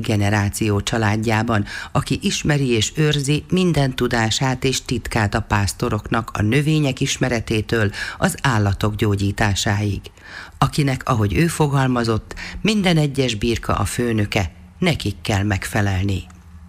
generáció családjában, aki ismeri és őrzi minden tudását és titkát a pásztoroknak a növények ismeretétől az állatok gyógyításáig. Akinek, ahogy ő fogalmazott, minden egyes birka a főnöke, nekik kell megfelelni.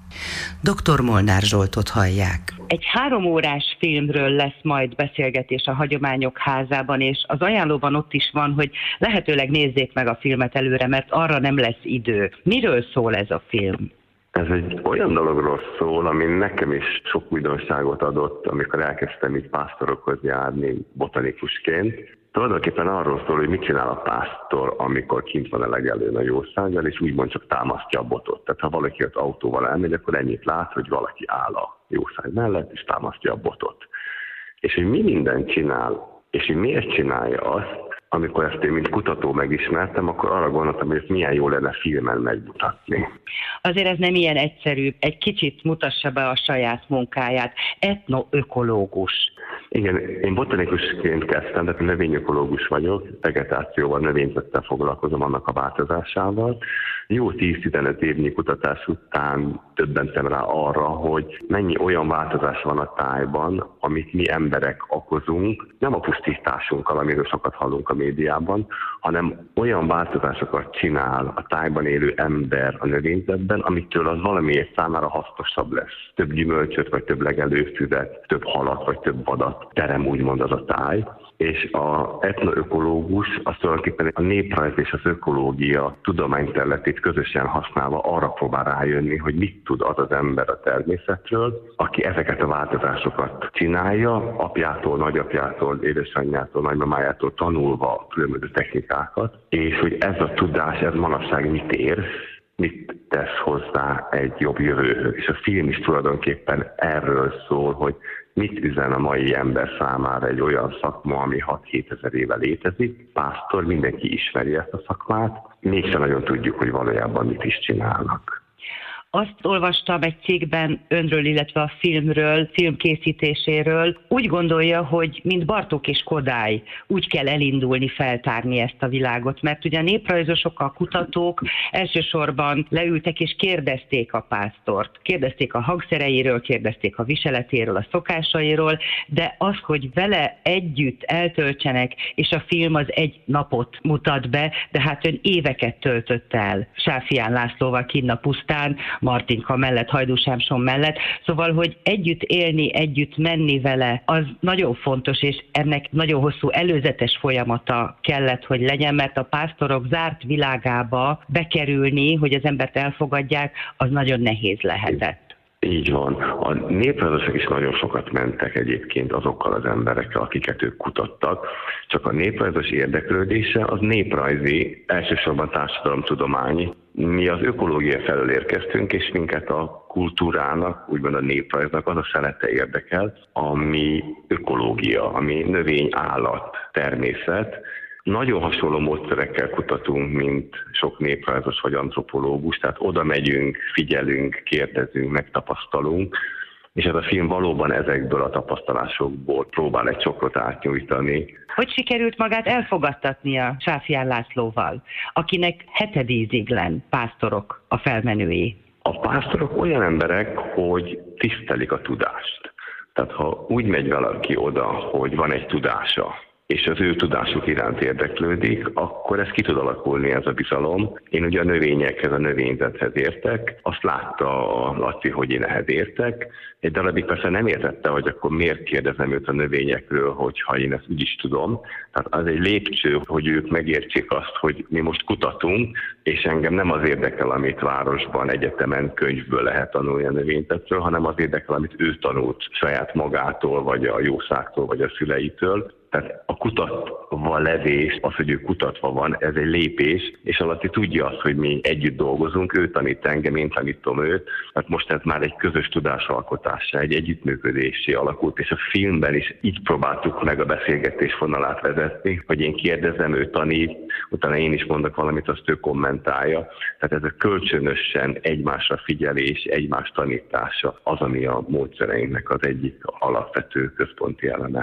Dr. Molnár Zsoltot hallják. Egy 3 órás filmről lesz majd beszélgetés a Hagyományok Házában, és az ajánlóban ott is van, hogy lehetőleg nézzék meg a filmet előre, mert arra nem lesz idő. Miről szól ez a film? Ez egy olyan dologról szól, ami nekem is sok újdonságot adott, amikor elkezdtem így pásztorokhoz járni botanikusként. Tulajdonképpen arról szól, hogy mit csinál a pásztor, amikor kint van a legelőn a jószággal, és úgymond csak támasztja a botot. Tehát ha valaki ott autóval elmegy, akkor ennyit lát, hogy valaki áll a jószág mellett, és támasztja a botot. És hogy mi mindent csinál, és hogy miért csinálja azt, amikor ezt én mint kutató megismertem, akkor arra gondoltam, hogy ezt milyen jó lenne filmen megmutatni. Azért ez nem ilyen egyszerű. Egy kicsit mutassa be a saját munkáját. Etnoökológus. Igen, én botanikusként kezdtem, tehát növényökológus vagyok, vegetációval, növényzettel foglalkozom, annak a változásával. Jó 10-15 évnyi kutatás után döbbentem rá arra, hogy mennyi olyan változás van a tájban, amit mi emberek okozunk, nem a pusztításunkkal, amiről sokat hallunk a médiában, hanem olyan változásokat csinál a tájban élő ember a növényzetben, amitől az valamiért számára hasznosabb lesz. Több gyümölcsöt, vagy több legelőfüvet, több halat, vagy több vadat terem úgymond az a táj. És az etnoökológus az tulajdonképpen a néprajz és az ökológia tudományterületét közösen használva arra próbál rájönni, hogy mit tud az az ember a természetről, aki ezeket a változásokat csinálja, apjától, nagyapjától, édesanyjától, nagymamájától tanulva különböző technikákat, és hogy ez a tudás, ez manapság mit ér, mit tesz hozzá egy jobb jövőhöz. És a film is tulajdonképpen erről szól, hogy mit üzen a mai ember számára egy olyan szakma, ami 6-7 ezer éve létezik. Pásztor, mindenki ismeri ezt a szakmát, mégsem nagyon tudjuk, hogy valójában mit is csinálnak. Azt olvastam egy cikkben önről, illetve a filmkészítéséről. Úgy gondolja, hogy mint Bartók és Kodály, úgy kell elindulni, feltárni ezt a világot, mert ugye a néprajzosok, a kutatók elsősorban leültek és kérdezték a pásztort. Kérdezték a hangszereiről, kérdezték a viseletéről, a szokásairól, de az, hogy vele együtt eltöltsenek, és a film az egy napot mutat be, de hát ön éveket töltött el Sáfján Lászlóval kinn a pusztán, Martinka mellett, Hajdú Sámson mellett. Szóval, hogy együtt élni, együtt menni vele, az nagyon fontos, és ennek nagyon hosszú előzetes folyamata kellett, hogy legyen, mert a pásztorok zárt világába bekerülni, hogy az embert elfogadják, az nagyon nehéz lehetett. Így van. A néprajzosok is nagyon sokat mentek egyébként azokkal az emberekkel, akiket ők kutattak, csak a néprajzos érdeklődése az néprajzi, elsősorban társadalomtudományi. Mi az ökológia felől érkeztünk, és minket a kultúrának, úgymond a néprajznak az a szelete érdekel, ami ökológia, ami növény, állat, természet. Nagyon hasonló módszerekkel kutatunk, mint sok néprajzos vagy antropológus, tehát oda megyünk, figyelünk, kérdezünk, megtapasztalunk, és ez a film valóban ezekből a tapasztalásokból próbál egy csokrot átnyújtani. Hogy sikerült magát elfogadtatnia Sáfján Lászlóval, akinek hetedíziglen pásztorok a felmenői? A pásztorok olyan emberek, hogy tisztelik a tudást. Tehát ha úgy megy valaki oda, hogy van egy tudása, és az ő tudásuk iránt érdeklődik, akkor ez ki tud alakulni, ez a bizalom. Én ugye a növényekhez, a növényzethez értek, azt látta a Laci, hogy én ehhez értek. Egy darabig persze nem értette, hogy akkor miért kérdezem őt a növényekről, hogyha én ezt úgy is tudom. Tehát az egy lépcső, hogy ők megértsék azt, hogy mi most kutatunk, és engem nem az érdekel, amit városban, egyetemen, könyvből lehet tanulni a növényzetről, hanem az érdekel, amit ő tanult saját magától, vagy a jószágtól, vagy a szüleitől. Tehát a kutatva levés, az, hogy ő kutatva van, ez egy lépés, és a Laci tudja azt, hogy mi együtt dolgozunk, ő tanít engem, én tanítom őt. Tehát most ez már egy közös tudásalkotásra, egy együttműködésé alakult, és a filmben is így próbáltuk meg a beszélgetés vonalát vezetni, hogy én kérdezem, ő tanít, utána én is mondok valamit, azt ő kommentálja. Tehát ez a kölcsönösen egymásra figyelés, egymás tanítása az, ami a módszereinknek az egyik alapvető központi eleme.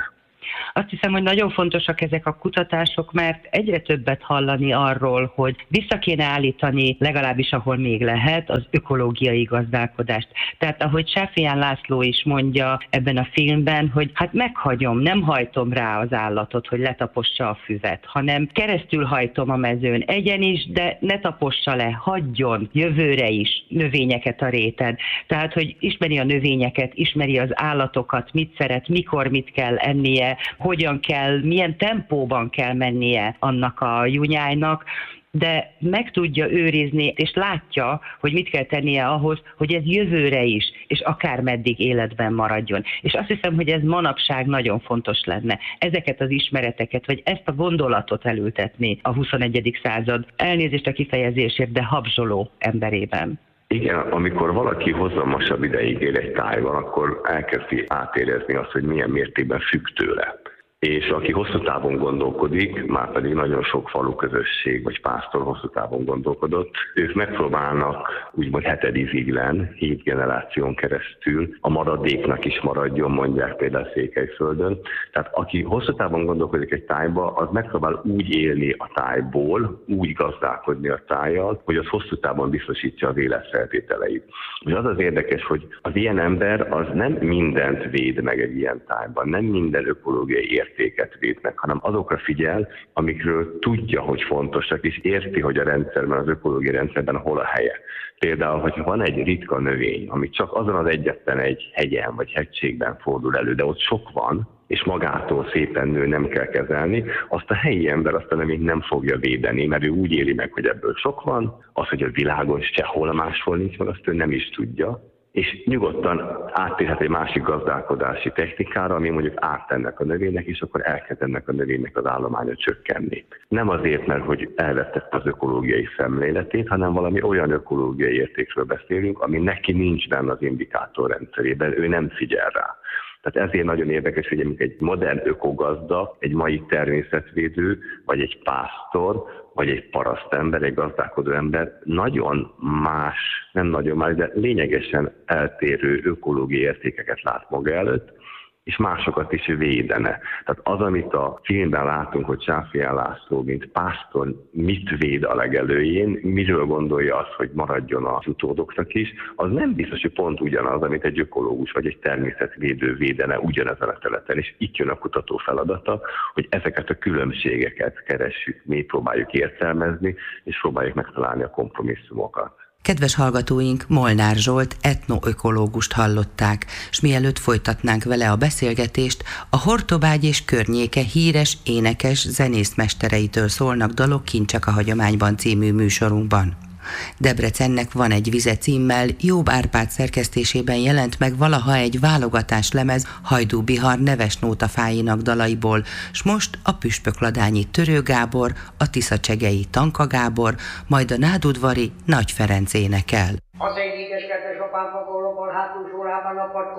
Azt hiszem, hogy nagyon fontosak ezek a kutatások, mert egyre többet hallani arról, hogy vissza kéne állítani, legalábbis ahol még lehet, az ökológiai gazdálkodást. Tehát ahogy Sáfján László is mondja ebben a filmben, hogy hát meghagyom, nem hajtom rá az állatot, hogy letapossa a füvet, hanem keresztül hajtom a mezőn, egyen is, de ne tapossa le, hagyjon jövőre is növényeket a réten. Tehát, hogy ismeri a növényeket, ismeri az állatokat, mit szeret, mikor mit kell ennie, hogyan kell, milyen tempóban kell mennie annak a junyájnak, de meg tudja őrizni, és látja, hogy mit kell tennie ahhoz, hogy ez jövőre is, és akár meddig életben maradjon. És azt hiszem, hogy ez manapság nagyon fontos lenne. Ezeket az ismereteket, vagy ezt a gondolatot elültetni a 21. század, elnézést a kifejezésért, de habzsoló emberében. Igen, amikor valaki hosszasabb ideig él egy tájban, akkor elkezdi átérezni azt, hogy milyen mértékben függ tőle. És aki hosszú távon gondolkodik, már pedig nagyon sok faluközösség vagy pásztor hosszú távon gondolkodott, ők megpróbálnak úgymond 7. ziglen, 7 generáción keresztül a maradéknak is maradjon, mondják például Székelyföldön. Tehát aki hosszú távon gondolkodik egy tájba, az megpróbál úgy élni a tájból, úgy gazdálkodni a tájjal, hogy az hosszú távon biztosítja az életfeltételeit. És az az érdekes, hogy az ilyen ember az nem mindent véd meg egy ilyen tájban, nem minden ökológiai értéket véd meg, hanem azokra figyel, amikről tudja, hogy fontosak, és érti, hogy a rendszerben, az ökológiai rendszerben hol a helye. Például, hogyha van egy ritka növény, ami csak azon az egyetlen egy hegyen vagy hegységben fordul elő, de ott sok van, és magától szépen nő, nem kell kezelni, azt a helyi ember azt a növényt nem fogja védeni, mert ő úgy éli meg, hogy ebből sok van, az, hogy a világon sehol máshol nincs meg, azt ő nem is tudja, és nyugodtan áttérhet egy másik gazdálkodási technikára, ami mondjuk árt ennek a növénynek, és akkor elkezd ennek a növénynek az állománya csökkenni. Nem azért, mert hogy elvesztette az ökológiai szemléletét, hanem valami olyan ökológiai értékről beszélünk, ami neki nincs benne az indikátorrendszerében, ő nem figyel rá. Tehát ezért nagyon érdekes, hogy egy modern ökogazda, egy mai természetvédő, vagy egy pásztor, vagy egy parasztember, egy gazdálkodó ember nagyon más, nem nagyon más, de lényegesen eltérő ökológiai értékeket lát maga előtt, és másokat is védene. Tehát az, amit a filmben látunk, hogy Sáfján László, mint pásztor, mit véd a legelőjén, miről gondolja azt, hogy maradjon az utódoknak is, az nem biztos, hogy pont ugyanaz, amit egy ökológus vagy egy természetvédő védene ugyanezen a területen. És itt jön a kutató feladata, hogy ezeket a különbségeket keressük, mi próbáljuk értelmezni, és próbáljuk megtalálni a kompromisszumokat. Kedves hallgatóink, Molnár Zsolt etnoökológust hallották, s mielőtt folytatnánk vele a beszélgetést, a Hortobágy és környéke híres énekes zenészmestereitől szólnak dalok Kincsek a hagyományban című műsorunkban. Debrecennek van egy vize címmel, Jobb Árpád szerkesztésében jelent meg valaha egy válogatás lemez Hajdú Bihar neves nótafáinak dalaiból, s most a Püspökladányi Törő Gábor, a Tiszacsegei Tanka Gábor, majd a Nádudvari Nagy Ferenc énekel. Az egy édes kedves apám, fogolomban hátul sorában a